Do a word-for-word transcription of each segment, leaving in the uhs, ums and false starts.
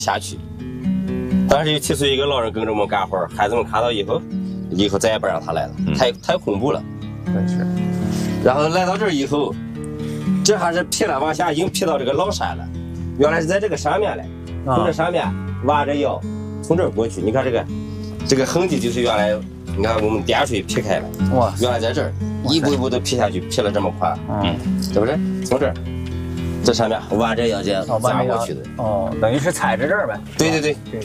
下去。当时有七岁一个老人跟着我们干活，孩子们看到以后，以后再也不让他来了，嗯、太太恐怖了。 真是。 然后来到这儿以后，这还是劈了往下，已经劈到这个老山了。原来是在这个上面嘞，从这上面弯着腰，从这儿过去。你看这个，这个痕迹就是原来，你看我们点水劈开了。哇！原来在这儿一步一步都劈下去，劈了这么宽，嗯，是不是？从这儿。这上面弯着腰这样砸过去的， 哦，等于是踩着这儿呗。 对对对。 对。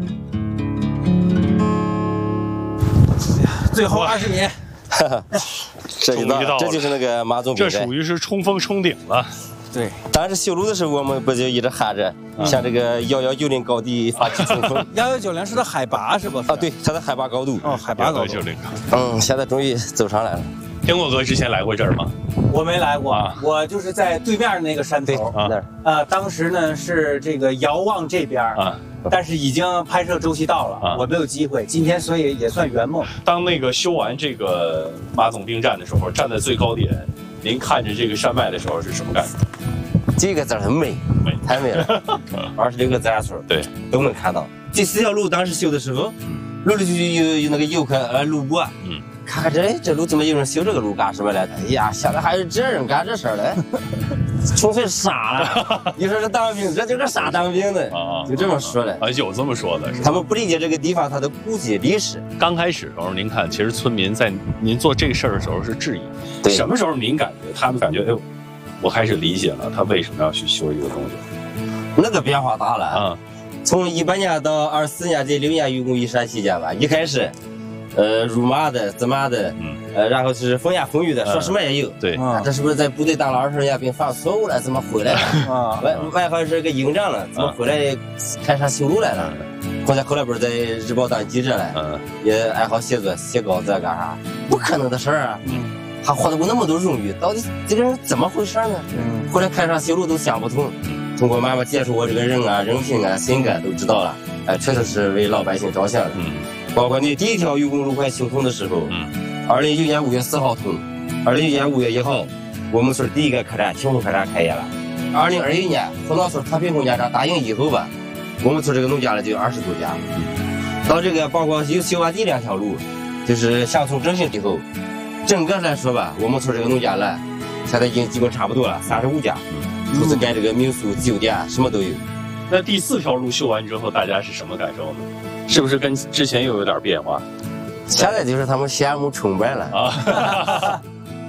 最后二十米， 这一道，这就是那个马总兵寨， 这属于是冲锋冲顶了。 对。 当时修路的时候，我们不就一直喊着，向这个幺幺九零高地发起冲锋。 幺幺九零是它海拔是不？ 啊，对，它的海拔高度。 哦，海拔高度。 嗯，现在终于走上来了。 天过哥之前来过这儿吗？ 我没来过，啊、我就是在对面那个山头啊。 呃，当时呢是这个遥望这边啊，但是已经拍摄周期到了，啊、我没有机会。今天所以也算圆梦。 当那个修完这个马总兵站的时候，站在最高点，您看着这个山脉的时候是什么感觉？ 这个字很美，美太美了。二十六个自然村， 对， 都能看到。这四条路当时修的时候，陆陆续续有有那个游客呃路过，嗯。看看这这路怎么有人修这个路干什么来？哎呀，现在还有这人干这事儿嘞，纯粹傻了。你说这当兵，这就是傻当兵的，啊、就这么说的。 啊，有这么说的，是他们不理解这个地方它的古迹历史。 刚开始的时候，您看，其实村民在您做这个事儿的时候是质疑。对。什么时候您感觉他们感觉，哎呦，我开始理解了他为什么要去修一个东西？ 那个变化大了啊！从一八年到二四年这六年愚公移山期间吧，一开始。呃，辱骂的、责骂的，嗯，呃，然后是风言风语的，说什么也有。 对， 啊，这是不是在部队当了二十年兵，犯错误了，怎么回来了？啊，外外号是个营长了，怎么回来开山修路来了？或者后来不是在日报当记者了，嗯，也爱好写作，写稿子干啥？不可能的事儿啊！嗯，他获得过那么多荣誉，到底这个人怎么回事呢？嗯，后来开山修路都想不通，通过慢慢接触我这个人啊、人品啊、性格都知道了，哎，确实是为老百姓着想的。嗯。包括你第一条愚公路快修通的时候，嗯，二零一九年五月四号通，二零一九年五月一号，我们村第一个客栈庆丰客栈开业了。二零二一年河南村太平农家长答应以后吧，我们村这个农家了就有二十多家。到这个包括修修完第两条路，就是乡村振兴以后，整个来说吧，我们村这个农家了，现在已经基本差不多了，三十五家，都是盖这个民宿、酒店，什么都有。 那第四条路修完之后，大家是什么感受呢？是不是跟之前又有点变化？ 现在就是他们羡慕崇拜了啊！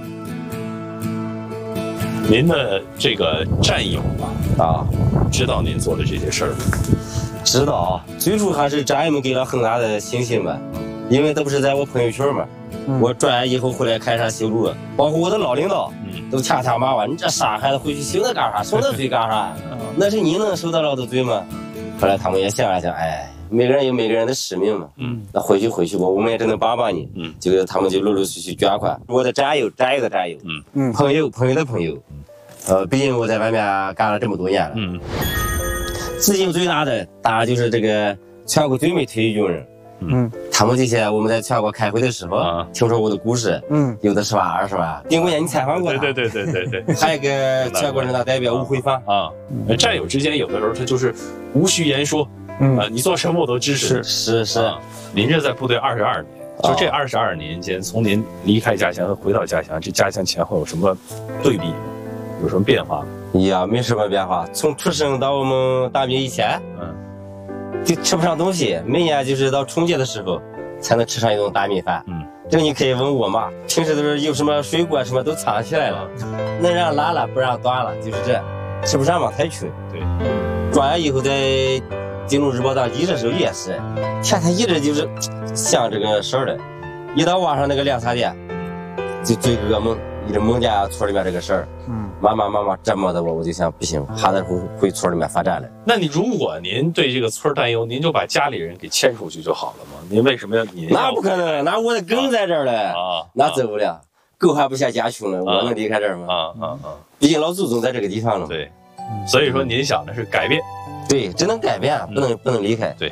您的这个战友啊，啊，知道您做的这些事儿吗？ 知道，最初还是战友们给了很大的信心吧，因为都不是在我朋友圈嘛。嗯、我转业以后回来开山修路，包括我的老领导，嗯、都天天骂我：“你这傻孩子回去修那干啥？受那罪干啥？那是你能受得了的罪吗？”后来他们也想了想，哎。每个人有每个人的使命嘛，嗯，那回去回去吧，我们也只能帮帮你，嗯，就他们就陆陆续续捐款。我的战友，战友的战友，嗯嗯，朋友，朋友的朋友，呃，毕竟我在外面干了这么多年了，嗯，资金最大的当然就是这个全国最美退役军人，嗯，他们这些我们在全国开会的时候，啊、听说我的故事，嗯，有的十万、二十万。丁国年，你采访过他？ 对对对对对对。 还有一个全国人大代表吴慧芳啊，战友之间有的时候他就是无需言说。嗯、呃，你做什么我都支持。 是是是、啊， 您这在部队二十二年，就这二十二年间，从您离开家乡和回到家乡，这家乡前后有什么对比吗？有什么变化吗？ 呀，没什么变化。从出生到我们当兵以前，嗯，就吃不上东西，每年就是到春节的时候才能吃上一顿大米饭。嗯，这个你可以问我妈，平时都是有什么水果什么都藏起来了，能让拉了不让断了，就是这，吃不上嘛，太穷。 对， 转业以后在。进入日报当记者的时候也是，天天一直就是想这个事儿的，一到晚上那个两三点，就做噩梦，一直梦见村里面这个事儿，嗯，慢慢慢慢折磨的我，我就想不行，还得回回村里面发展了。 那你如果您对这个村担忧，您就把家里人给迁出去就好了嘛？您为什么要您？ 那不可能，那我的根在这儿了，啊，那走不了，狗还不嫌家穷了，我能离开这儿吗？啊啊啊！毕竟老祖宗在这个地方了。 对，所以说您想的是改变。 对，只能改变，不能、嗯、不能离开。 对，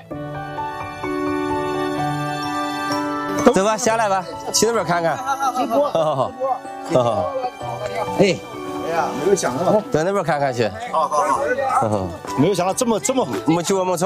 走吧，下来吧，去那边看看。好好好，好好好。哎， 哎呀，没有想到。 在那边看看去。 好好好。没有想到这么这么， 没去过孟村。